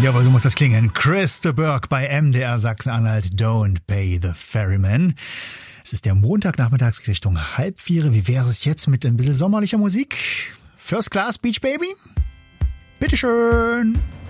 Ja, aber so muss das klingen. Chris de Burgh bei MDR Sachsen-Anhalt, Don't Pay the Ferryman. Es ist der Montagnachmittags Richtung 3:30. Wie wäre es jetzt mit ein bisschen sommerlicher Musik? First Class Beach Baby? Bitteschön.